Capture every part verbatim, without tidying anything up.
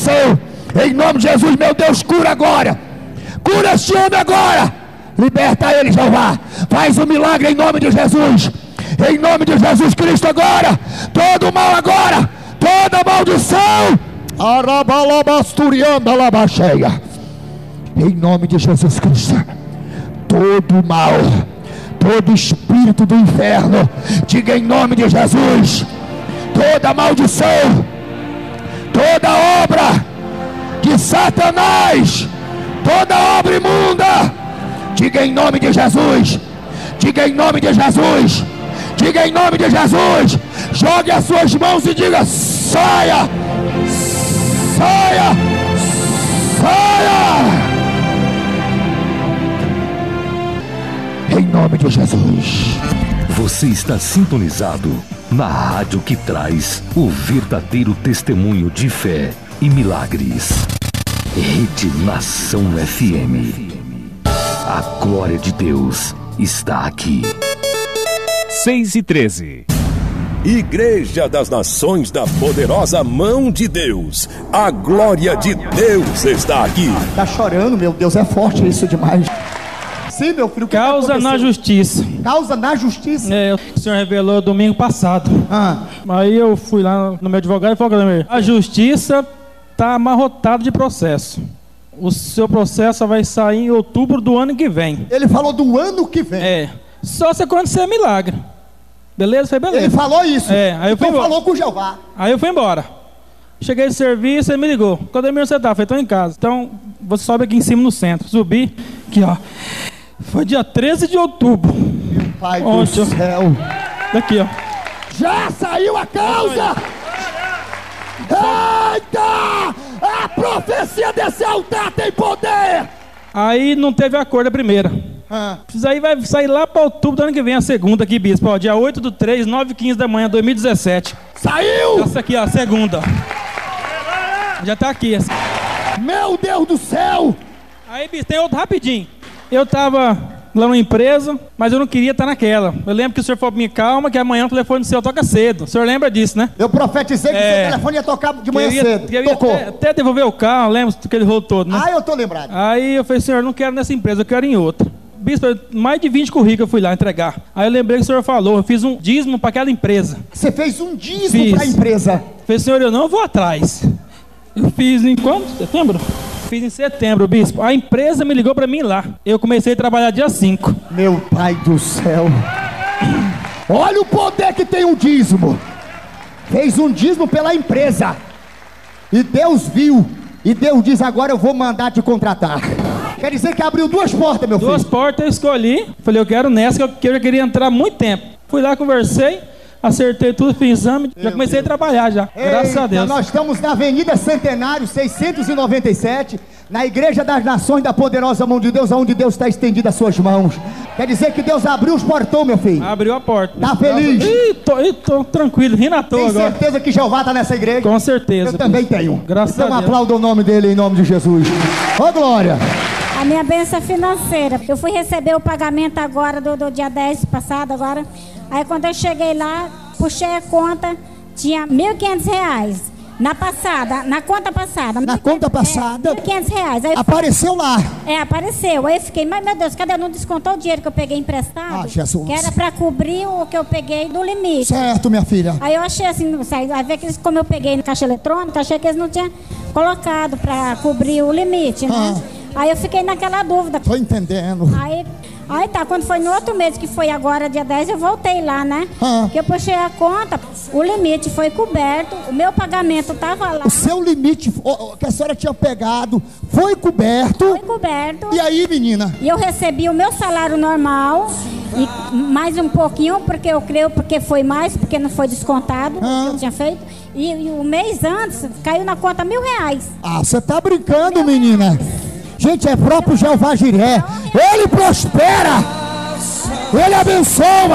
maldição. Em nome de Jesus, meu Deus, cura agora. Cura este homem agora. Liberta ele, Jeová. Faz um milagre em nome de Jesus. Em nome de Jesus Cristo agora. Todo mal agora. Toda maldição. Arabalabasturianda labacheia. Em nome de Jesus Cristo. Todo mal. Todo espírito do inferno. Diga em nome de Jesus. Toda maldição. Toda obra de Satanás. Toda obra imunda. Diga em nome de Jesus. Diga em nome de Jesus. Diga em nome de Jesus. Jogue as suas mãos e diga: saia, saia, saia. Em nome de Jesus. Você está sintonizado na rádio que traz o verdadeiro testemunho de fé e milagres. Rede Nação F M. A glória de Deus está aqui. seis e treze. Igreja das Nações da Poderosa Mão de Deus. A glória de Deus está aqui. Tá chorando, meu Deus, é forte isso demais. Sim, meu filho, o que Causa na justiça. Causa na justiça? É, o senhor revelou domingo passado. Ah. Aí eu fui lá no meu advogado e falei: a justiça tá amarrotado de processo. O seu processo só vai sair em outubro do ano que vem. Ele falou do ano que vem? É. Só se acontecer milagre. Beleza? Foi beleza. Ele falou isso? É. Aí eu fui então embora. falou com o Jeová. Aí eu fui embora. Cheguei de serviço, ele me ligou: Claudemir, você tá? Eu falei: tô em casa. Então, você sobe aqui em cima no centro. Subi. Aqui, ó. Foi dia treze de outubro. Meu pai Ontem, do céu. Daqui, ó. Já saiu a causa. Eita! A profecia desse altar tem poder. Aí não teve acordo a primeira. Ah. Isso aí vai sair lá para outubro do ano que vem, a segunda aqui, bispo. Ó, dia oito do três, nove e quinze da manhã, dois mil e dezessete. Saiu! Essa aqui, ó, a segunda. Já tá aqui. Essa. Meu Deus do céu! Aí, bispo, tem outro rapidinho. Eu tava lá numa empresa, mas eu não queria estar naquela. Eu lembro que o senhor falou: me calma, que amanhã o telefone seu toca cedo. O senhor lembra disso, né? Eu profetizei que o É. seu telefone ia tocar de manhã Queria- cedo. queria Tocou. Até, até devolver o carro, lembra aquele rolo todo, né? Ah, eu tô lembrado. Aí eu falei: senhor, não quero nessa empresa, eu quero em outra. Bispo, mais de vinte currículos eu fui lá entregar. Aí eu lembrei que o senhor falou: eu fiz um dízimo para aquela empresa. Você fez um dízimo Fiz. para a empresa. Eu falei: senhor, eu não vou atrás. Eu fiz em quando? Setembro? Fiz em setembro, bispo. A empresa me ligou para mim lá. Eu comecei a trabalhar dia cinco. Meu pai do céu. Olha o poder que tem um dízimo. Fez um dízimo pela empresa. E Deus viu. E Deus diz: agora eu vou mandar te contratar. Quer dizer que abriu duas portas, meu filho. Duas portas eu escolhi. Falei: eu quero nessa, que eu, que eu já queria entrar há muito tempo. Fui lá, conversei, acertei tudo, fiz exame. Já comecei a trabalhar já. Graças a Deus. Nós estamos na Avenida Centenário seiscentos e noventa e sete, na Igreja das Nações da Poderosa Mão de Deus, onde Deus está estendido as suas mãos. Quer dizer que Deus abriu os portões, meu filho. Abriu a porta. Tá feliz? Ih, tô, ih, tô tranquilo, rindo à toa Tem agora. certeza que Jeová está nessa igreja? Com certeza. Eu também tenho. Graças então a Deus. aplauda o nome dele em nome de Jesus. Ô glória. A minha bênção financeira. Eu fui receber o pagamento agora do, do dia dez passado agora. Aí quando eu cheguei lá, puxei a conta, tinha mil e quinhentos reais. Na passada, na conta passada. Na conta passada. É, mil e quinhentos reais. Aí, Apareceu lá. é, apareceu. Aí eu fiquei: mas meu Deus, cadê? Não descontou o dinheiro que eu peguei emprestado? Ah, Jesus. Que era pra cobrir o que eu peguei do limite. Certo, minha filha. Aí eu achei assim, não sei, aí vê que eles, como eu peguei no caixa eletrônico, achei que eles não tinham colocado pra cobrir o limite, né? Ah. Aí eu fiquei naquela dúvida. Tô entendendo. Aí, aí tá, quando foi no outro mês, que foi agora, dia dez, eu voltei lá, né? Ah. Que eu puxei a conta, o limite foi coberto, o meu pagamento tava lá. O seu limite ó, que a senhora tinha pegado foi coberto. Foi coberto. E aí, menina? E eu recebi o meu salário normal e mais um pouquinho, porque eu creio, porque foi mais, porque não foi descontado, Ah. que eu tinha feito. E, e o mês antes caiu na conta mil reais. Ah, você tá brincando, menina. Gente, é próprio Jeová Jiré. Ele prospera. Ele abençoa.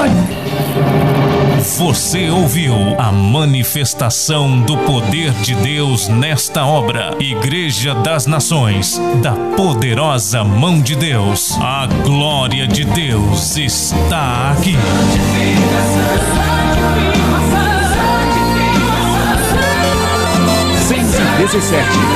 Você ouviu a manifestação do poder de Deus nesta obra. Igreja das Nações, da Poderosa Mão de Deus. A glória de Deus está aqui. seis e dezessete.